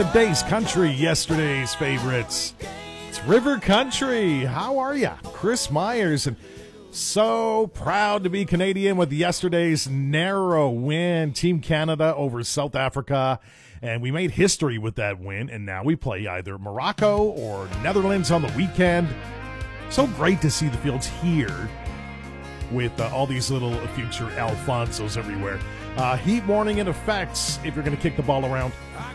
Today's country, yesterday's favorites. It's River Country. How are ya? Chris Myers, and so proud to be Canadian with yesterday's narrow win. Team Canada over South Africa, and we made history with that win, and now we play either Morocco or Netherlands on the weekend. So great to see the fields here with all these little future Alfonsos everywhere. Heat warning in effect if you're going to kick the ball around.